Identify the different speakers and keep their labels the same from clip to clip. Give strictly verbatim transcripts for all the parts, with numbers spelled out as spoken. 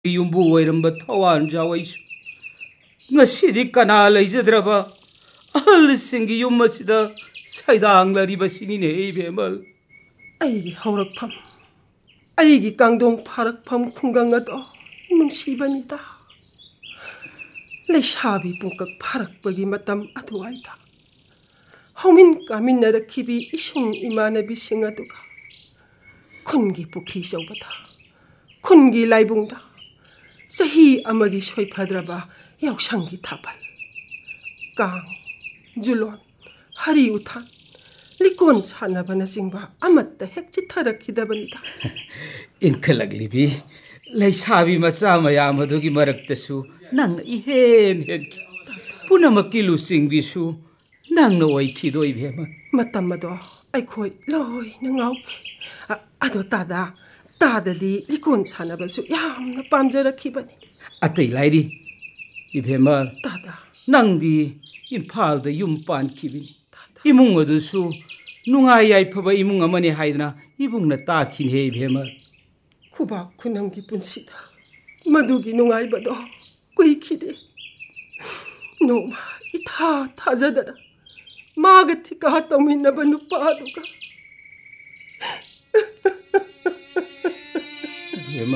Speaker 1: ꯌꯨꯝꯕꯨ ꯑꯣꯏꯔꯝꯕ ꯊꯋꯥꯟꯖꯥꯎ ꯉꯁꯤꯗꯤ ꯀꯅꯥ ꯂꯩꯖꯗ꯭ꯔꯕ ꯑꯍꯜꯁꯤꯡꯒꯤ ꯌꯨꯝ ꯑꯁꯤꯗ ꯁꯩꯗꯥꯡꯂꯔꯤꯕꯁꯤꯅꯤꯅꯦ ꯏꯕꯦꯝꯃꯜ
Speaker 2: ꯑꯩꯒꯤ ꯍꯧꯔꯛꯐꯝ ꯑꯩꯒꯤ ꯀꯥꯡꯗꯣꯡ ꯐꯥꯔꯛꯐꯝ ꯈꯨꯡꯒꯪ ꯑꯗꯣ ꯅꯨꯡꯁꯤꯕꯅꯤꯗ ꯂꯩꯁꯥꯕꯤ ꯄꯨꯡꯀꯛ ꯐꯥꯔꯛꯄꯒꯤ ꯃꯇꯝ ꯑꯗꯨꯋꯥꯏꯗ ꯍꯧꯃꯤꯟ ꯀꯥꯃꯤꯟꯅꯔꯛꯈꯤꯕꯤ ꯏꯁꯨꯡ ꯏꯃꯥꯟꯅꯕꯤꯁꯤꯡ ꯑꯗꯨꯒ ꯈꯨꯟꯒꯤ ꯄꯨꯈ꯭ꯔꯤ ꯆꯧꯕꯗ ꯈꯨꯟꯒꯤ ꯂꯥꯏꯕꯨꯡꯗ ꯆꯍꯤ ꯑꯃꯒꯤ ꯁꯣꯏꯐꯗ꯭ꯔꯕ ꯌꯥꯎꯁꯪꯒꯤ ꯊꯥꯕꯜ ꯀꯥꯡ ꯖꯨꯂꯣꯟ ꯍꯔꯤ ꯎꯊꯥꯟ ꯂꯤꯀꯣꯟ ꯁꯥꯟꯅꯕꯅꯆꯤꯡꯕ ꯑꯃꯠꯇ ꯍꯦꯛ ꯆꯤꯠꯊꯔꯛꯈꯤꯗꯕꯅꯤꯗ
Speaker 1: ꯏꯟꯈꯠꯂꯛꯂꯤꯕꯤ ꯂꯩꯁꯥꯕꯤ ꯃꯆꯥ ꯃꯌꯥꯝ ꯑꯗꯨꯒꯤ ꯃꯔꯛꯇꯁꯨ ꯅꯪꯅ ꯏꯍꯦꯟ ꯍꯦꯟꯈꯤ ꯄꯨꯝꯅꯃꯛꯀꯤ ꯂꯨꯆꯤꯡꯕꯤꯁꯨ ꯅꯪꯅ ꯑꯣꯏꯈꯤꯗꯣ ꯏꯕꯦꯝꯃ
Speaker 2: ꯃꯇꯝ ꯑꯗꯣ ꯑꯩꯈꯣꯏ ꯂꯣꯏꯅ ꯉꯥꯎꯈꯤ ꯑꯗꯣ ꯇꯥꯗꯥ ꯇꯥꯗꯗꯤ ꯂꯤꯀꯣꯟ ꯁꯥꯟꯅꯕꯁꯨ ꯌꯥꯝꯅ ꯄꯥꯝꯖꯔꯛꯈꯤꯕꯅꯤ
Speaker 1: ꯑꯇꯩ ꯂꯥꯏꯔꯤ ꯏꯕꯦꯝꯃ
Speaker 2: ꯇꯥꯗꯥ
Speaker 1: ꯅꯪꯗꯤ ꯏꯝꯐꯥꯜꯗ ꯌꯨꯝ ꯄꯥꯟꯈꯤꯕꯅꯤ 이몽 어두수 누가 야이퍼바 이몽 어머니 하이드나 이봉나 따킨 해 이베마
Speaker 2: 쿠바 쿠남기 분시다 마두기 누가이바도 꾸이키데 노마 이타 타자다라 마가티가 떠민나바 누빠두가
Speaker 1: 이베마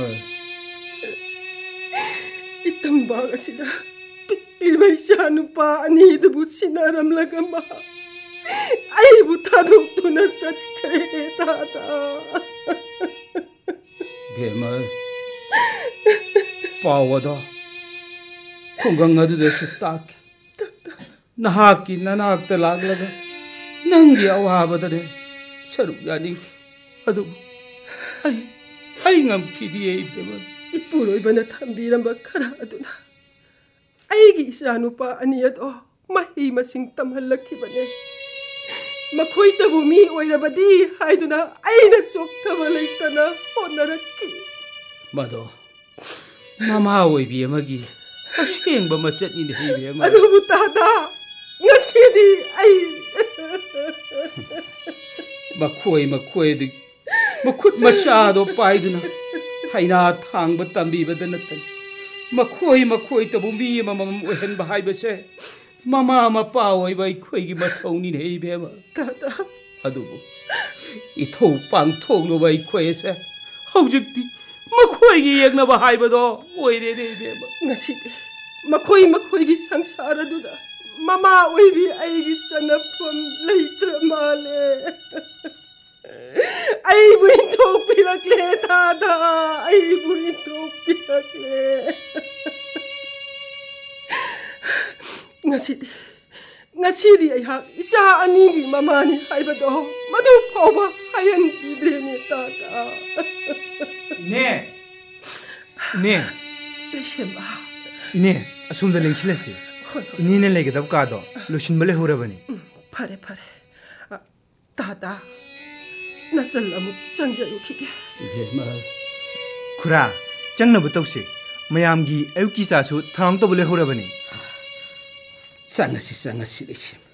Speaker 2: 이땅바가시다 삐삐바이샤 누빠 아니드부 시나람라가마 아이부 타독도나 satkhre tata
Speaker 1: 베말 파워다 콩강아두데수 딱 나하키 나나악다 락라가 낭기 아와바다네 서루야니 아두 아이 아이 ngam키디에 베말
Speaker 2: 이쁘로이바나 탐비람바 카라 아두나 아이기 이사누파 아니야도 마히 마싱 땀할라키바네 ꯃꯈꯣꯏꯇꯕꯨ ꯃꯤ ꯑꯣꯏꯔꯕꯗꯤ ꯍꯥꯏꯗꯨꯅ ꯑꯩꯅ ꯆꯣꯛꯊꯕ ꯂꯩꯇꯅ ꯍꯣꯠꯅꯔꯛꯈꯤ
Speaker 1: ꯃꯗꯣ ꯃꯃꯥ ꯑꯣꯏꯕꯤ ꯑꯃꯒꯤ ꯑꯁꯦꯡꯕ ꯃꯆꯠꯅꯤꯅꯦ ꯏꯕꯦꯝꯃ
Speaker 2: ꯑꯗꯨꯕꯨ ꯇꯥꯗꯥ ꯉꯁꯤꯗꯤ ꯑꯩ
Speaker 1: ꯃꯈꯣꯏ ꯃꯈꯣꯏꯗꯤ ꯃꯈꯨꯠ ꯃꯆꯥꯗꯣ ꯄꯥꯏꯗꯨꯅ ꯍꯩꯅꯥ ꯊꯥꯡꯕ ꯇꯝꯕꯤꯕꯗ ꯅꯠꯇꯅ ꯃꯈꯣꯏ ꯃꯈꯣꯏꯇꯕꯨ ꯃꯤ ꯑꯃꯃꯝ ꯑꯣꯏꯍꯟꯕ ꯍꯥꯏꯕꯁꯦ ꯃꯃꯥ ꯃꯄꯥ ꯑꯣꯏꯕ ꯑꯩꯈꯣꯏꯒꯤ ꯃꯊꯧꯅꯤꯅꯦ ꯏꯕꯦꯝꯃ
Speaker 2: ꯇꯥꯗꯥ
Speaker 1: ꯑꯗꯨꯕꯨ ꯏꯊꯧ ꯄꯥꯡꯊꯣꯛꯂꯨꯕ ꯑꯩꯈꯣꯏꯁꯦ ꯍꯧꯖꯤꯛꯇꯤ ꯃꯈꯣꯏꯒꯤ ꯌꯦꯛꯅꯕ ꯍꯥꯏꯕꯗꯣ ꯑꯣꯏꯔꯦꯅꯦ ꯏꯕꯦꯝꯃ
Speaker 2: ꯉꯁꯤꯗꯤ ꯃꯈꯣꯏ ꯃꯈꯣꯏꯒꯤ ꯁꯪꯁꯥꯔ ꯑꯗꯨꯗ ꯃꯃꯥ ꯑꯣꯏꯕꯤ ꯑꯩꯒꯤ ꯆꯟꯅꯐꯝ ꯂꯩꯇ꯭ꯔ ꯃꯥꯜꯂꯦ ꯑꯩꯕꯨ ꯏꯟꯊꯣꯛꯄꯤꯔꯛꯂꯦ ꯇꯥꯗꯥ ꯑꯩꯕꯨ ꯏꯟꯊꯣꯛꯄꯤꯔꯛꯂꯦ ngасidi ngасidi ayhak isa anigi mamani haibado madu phoba hayan bidreni tata
Speaker 3: ne ne
Speaker 2: leshemba
Speaker 3: ine asumda lengchilase inine legedab ka do lushin bale horabani
Speaker 2: phare phare tata nasal amuk changjaru khige
Speaker 1: 이베마
Speaker 3: khura changnabu tawse mayamgi ayuki sa su tharang to bale horabani
Speaker 1: 쌍아시 쌍아시 레시